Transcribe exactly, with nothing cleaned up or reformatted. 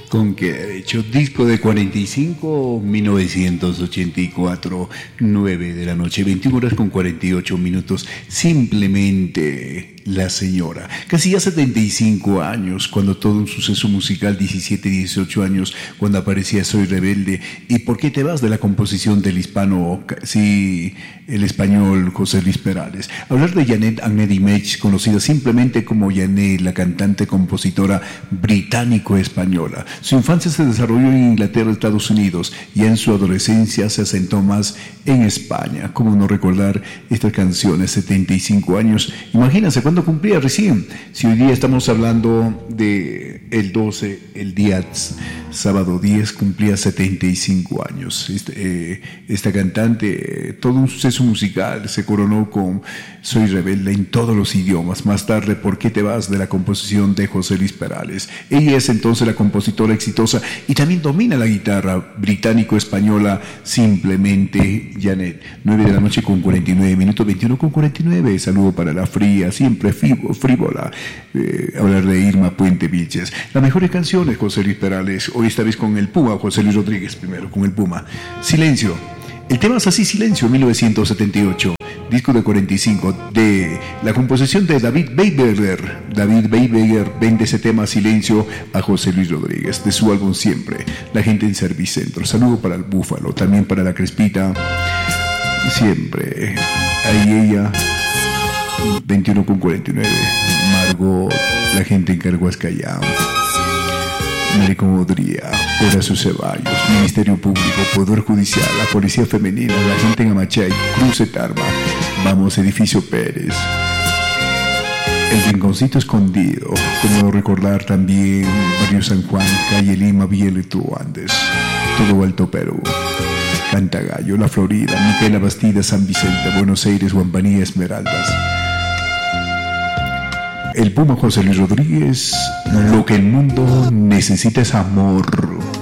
¿Con qué derecho? Disco de cuarenta y cinco, mil novecientos ochenta y cuatro, nueve de la noche, veintiuna horas con cuarenta y ocho minutos. Simplemente la señora. Casi ya setenta y cinco años, cuando todo un suceso musical, diecisiete, dieciocho años, cuando aparecía Soy Rebelde. ¿Y por qué te vas? De la composición del hispano, sí, el español José Luis Perales. Hablar de Janet Agnedi Mech, conocida simplemente como Janet, la cantante compositora británico-española. Su infancia se desarrolló en Inglaterra, Estados Unidos, y en su adolescencia se asentó más en España. ¿Cómo no recordar estas canciones? setenta y cinco años. Imagínense cuándo cumplía recién. Si hoy día estamos hablando de el doce, el día sábado diez, cumplía setenta y cinco años. Este, eh, esta cantante, eh, todo un suceso musical, se coronó con Soy Rebelde en todos los idiomas. Más tarde, ¿Por qué te vas? De la composición de José Luis Perales. Ella es entonces la compositora exitosa y también domina la guitarra británico-española, simplemente Janet. nueve de la noche con cuarenta y nueve minutos, veintiuno con cuarenta y nueve. Saludo para la fría, siempre frívola. Eh, hablar de Irma Puente Vilches. Las mejores canciones, José Luis Perales. Hoy esta vez con el Puma, José Luis Rodríguez primero, con el Puma. Silencio. El tema es así, Silencio, mil novecientos setenta y ocho. Disco de cuarenta y cinco, de la composición de David Weinberger. David Weinberger vende ese tema Silencio a José Luis Rodríguez, de su álbum Siempre, La gente en Servicentro. Saludo para el Búfalo, también para la Crespita. Siempre, ahí ella, veintiuno con cuarenta y nueve. Margot, La gente en Carguas Callao. Marico Modría, Horacio Ceballos, Ministerio Público, Poder Judicial, la Policía Femenina, la gente en Amachay, Cruce Tarma, Vamos, Edificio Pérez, El Rinconcito Escondido, como recordar también Barrio San Juan, Calle Lima, Villa Letuo Andes, todo Alto Perú, Cantagallo, La Florida, Micaela Bastida, San Vicente, Buenos Aires, Guampanía, Esmeraldas. El Puma José Luis Rodríguez, lo que el mundo necesita es amor.